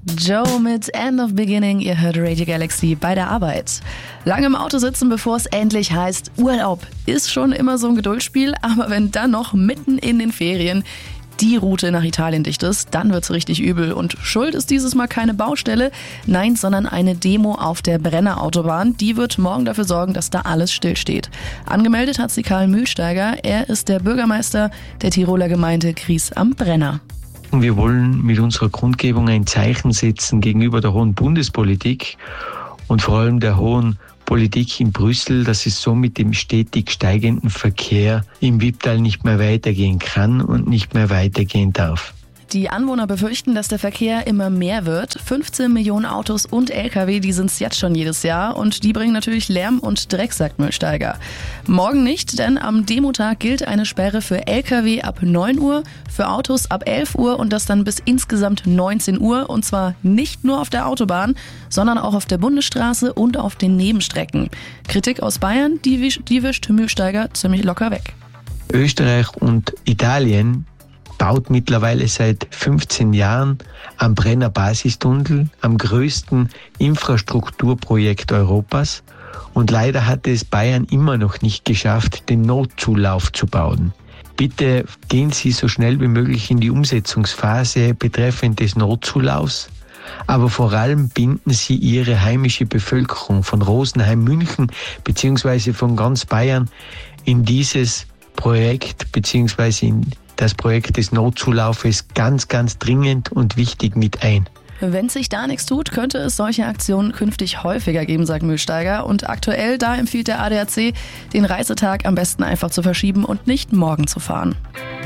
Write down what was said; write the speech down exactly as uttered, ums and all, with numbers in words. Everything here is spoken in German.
Joe mit End of Beginning, ihr hört Radio Galaxy bei der Arbeit. Lange im Auto sitzen, bevor es endlich heißt Urlaub, ist schon immer so ein Geduldsspiel, aber wenn dann noch mitten in den Ferien die Route nach Italien dicht ist, dann wird's richtig übel. Und schuld ist dieses Mal keine Baustelle, nein, sondern eine Demo auf der Brenner Autobahn. Die wird morgen dafür sorgen, dass da alles stillsteht. Angemeldet hat sie Karl Mühlsteiger. Er ist der Bürgermeister der Tiroler Gemeinde Gries am Brenner. Wir wollen mit unserer Kundgebung ein Zeichen setzen gegenüber der hohen Bundespolitik und vor allem der hohen Politik in Brüssel, dass es so mit dem stetig steigenden Verkehr im Wipptal nicht mehr weitergehen kann und nicht mehr weitergehen darf. Die Anwohner befürchten, dass der Verkehr immer mehr wird. fünfzehn Millionen Autos und L K W, die sind es jetzt schon jedes Jahr. Und die bringen natürlich Lärm und Dreck, sagt Mühlsteiger. Morgen nicht, denn am Demotag gilt eine Sperre für L K W ab neun Uhr, für Autos ab elf Uhr und das dann bis insgesamt neunzehn Uhr. Und zwar nicht nur auf der Autobahn, sondern auch auf der Bundesstraße und auf den Nebenstrecken. Kritik aus Bayern, die, wisch, die wischt Mühlsteiger ziemlich locker weg. Österreich und Italien baut mittlerweile seit fünfzehn Jahren am Brenner Basistunnel, am größten Infrastrukturprojekt Europas. Und leider hat es Bayern immer noch nicht geschafft, den Notzulauf zu bauen. Bitte gehen Sie so schnell wie möglich in die Umsetzungsphase betreffend des Notzulaufs. Aber vor allem binden Sie Ihre heimische Bevölkerung von Rosenheim, München bzw. von ganz Bayern in dieses Projekt bzw. in das Projekt des Notzulaufes ganz, ganz dringend und wichtig mit ein. Wenn sich da nichts tut, könnte es solche Aktionen künftig häufiger geben, sagt Mühlsteiger. Und aktuell, da empfiehlt der A D A C, den Reisetag am besten einfach zu verschieben und nicht morgen zu fahren.